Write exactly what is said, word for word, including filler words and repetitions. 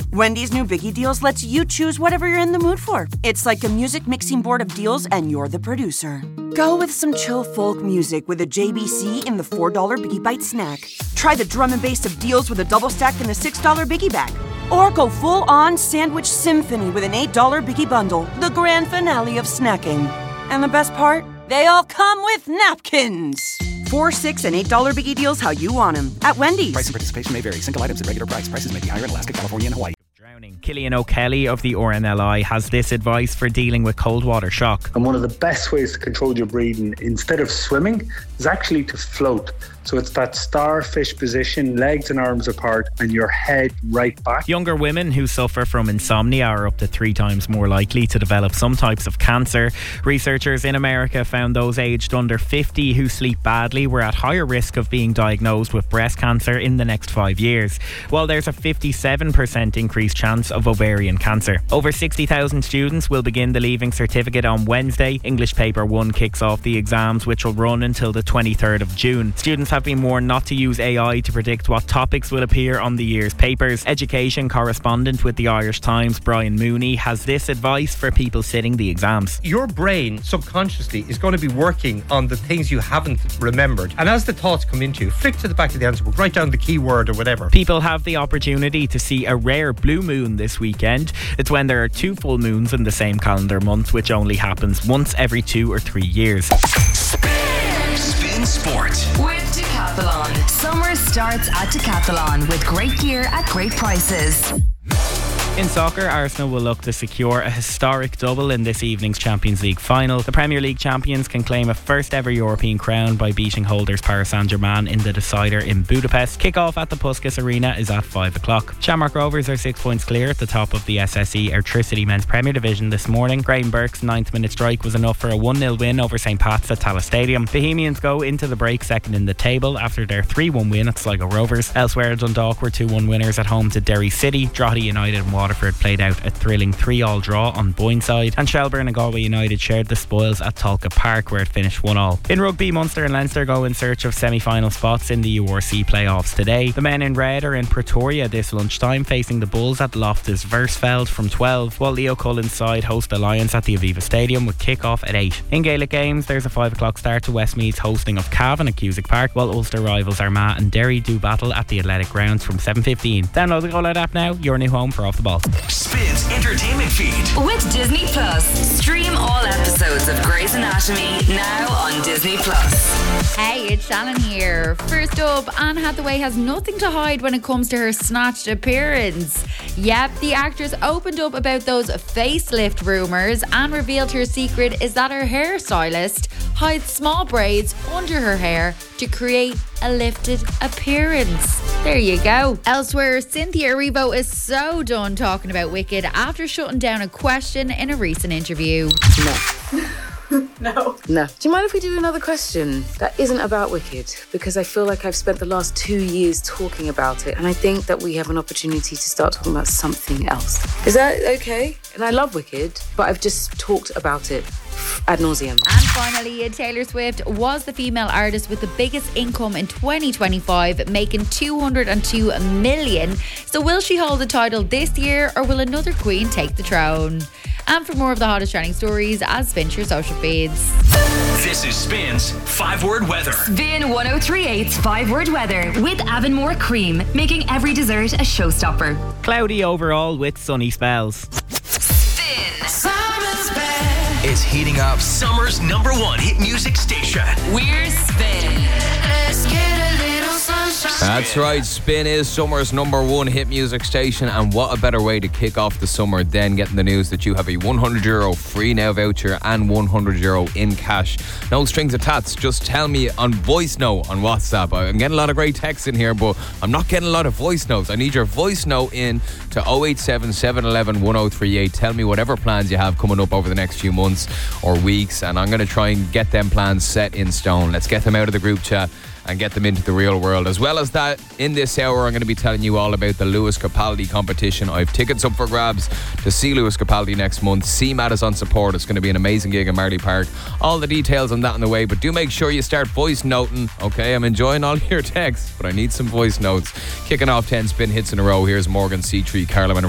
Wendy's new Biggie Deals lets you choose whatever you're in the mood for. It's like a music mixing board of deals and you're the producer. Go with some chill folk music with a J B C in the four dollar Biggie Bite snack. Try the drum and bass of deals with a double stack in the six dollar Biggie Bag. Or go full-on sandwich symphony with an eight dollar Biggie Bundle, the grand finale of snacking. And the best part? They all come with napkins. Four, six, and eight dollar Biggie Deals how you want them at Wendy's. Price and participation may vary. Single items at regular price. Prices may be higher in Alaska, California, and Hawaii. Killian O'Kelly of the R N L I has this advice for dealing with cold water shock. And one of the best ways to control your breathing instead of swimming is actually to float. So it's that starfish position, legs and arms apart, and your head right back. Younger women who suffer from insomnia are up to three times more likely to develop some types of cancer. Researchers in America found those aged under fifty who sleep badly were at higher risk of being diagnosed with breast cancer in the next five years, while there's a fifty-seven percent increased chance of ovarian cancer. Over sixty thousand students will begin the Leaving Certificate on Wednesday. English Paper one kicks off the exams, which will run until the twenty-third of June. Students have been warned not to use A I to predict what topics will appear on the year's papers. Education correspondent with the Irish Times, Brian Mooney, has this advice for people sitting the exams. Your brain subconsciously is going to be working on the things you haven't remembered, and as the thoughts come into you, flick to the back of the answer book, write down the keyword or whatever. People have the opportunity to see a rare blue moon this weekend. It's when there are two full moons in the same calendar month, which only happens once every two or three years. Spin Sport with Decathlon. Summer starts at Decathlon with great gear at great prices. In soccer, Arsenal will look to secure a historic double in this evening's Champions League final. The Premier League champions can claim a first ever European crown by beating holders Paris Saint-Germain in the decider in Budapest. Kick-off at the Puskas Arena is at five o'clock. Shamrock Rovers are six points clear at the top of the S S E Airtricity Men's Premier Division this morning. Graham Burke's ninth minute strike was enough for a one nil win over St Pat's at Tallaght Stadium. Bohemians go into the break second in the table after their three one win at Sligo Rovers. Elsewhere, Dundalk were two one winners at home to Derry City. Drogheda United and Waterford played out a thrilling three all draw on Boyneside, and Shelburne and Galway United shared the spoils at Tolka Park, where it finished one all. In rugby, Munster and Leinster go in search of semi-final spots in the U R C playoffs today. The men in red are in Pretoria this lunchtime, facing the Bulls at Loftus Versfeld from twelve, while Leo Cullen's side host the Lions at the Aviva Stadium with kick-off at eight. In Gaelic games, there's a five o'clock start to Westmeath's hosting of Cavan at Cusack Park, while Ulster rivals Armagh and Derry do battle at the Athletic Grounds from seven fifteen. Download the Go Loud app now, your new home for Off the Ball. Spins entertainment feed with Disney Plus. Stream all episodes of Grey's Anatomy now on Disney Plus. Hey, it's Shannon here. First up, Anne Hathaway has nothing to hide when it comes to her snatched appearance. Yep, the actress opened up about those facelift rumours and revealed her secret is that her hairstylist hides small braids under her hair to create a lifted appearance. There you go. Elsewhere, Cynthia Erivo is so done talking about Wicked after shutting down a question in a recent interview. No. No. No. Do you mind if we do another question that isn't about Wicked? Because I feel like I've spent the last two years talking about it, and I think that we have an opportunity to start talking about something else. Is that okay? And I love Wicked, but I've just talked about it ad nauseum. And finally, Taylor Swift was the female artist with the biggest income in twenty twenty-five, making two hundred two million. So will she hold the title this year, or will another queen take the throne? And for more of the hottest trending stories, as Spin your social feeds. This is Spin's five word weather. Spin one oh three point eight's five word weather with Avonmore Cream, making every dessert a showstopper. Cloudy overall with sunny spells. Spin. Summer's back. Is heating up summer's number one hit music station. We're Spin. Let's get a little sunshine. That's right, Spin is summer's number one hit music station, and what a better way to kick off the summer than getting the news that you have a one hundred euro free now voucher and one hundred euro in cash. No strings attached, just tell me on voice note on WhatsApp. I'm getting a lot of great texts in here, but I'm not getting a lot of voice notes. I need your voice note in to oh eight seven, seven one one, one oh three eight. Tell me whatever plans you have coming up over the next few months or weeks, and I'm going to try and get them plans set in stone. Let's get them out of the group chat and get them into the real world. As well as that, in this hour, I'm going to be telling you all about the Lewis Capaldi competition. I have tickets up for grabs to see Lewis Capaldi next month. C MAT is on support. It's going to be an amazing gig in Marley Park. All the details on that on the way, but do make sure you start voice noting. Okay, I'm enjoying all your texts, but I need some voice notes. Kicking off ten spin hits in a row. Here's Morgan C three, Carla